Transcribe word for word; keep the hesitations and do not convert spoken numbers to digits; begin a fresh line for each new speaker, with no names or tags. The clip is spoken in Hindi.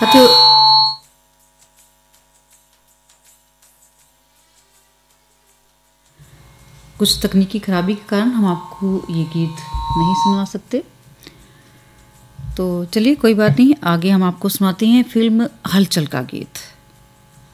साथियों, कुछ तकनीकी खराबी के कारण हम आपको ये गीत नहीं सुनवा सकते, तो चलिए कोई बात नहीं, आगे हम आपको सुनाते हैं फिल्म हलचल का गीत।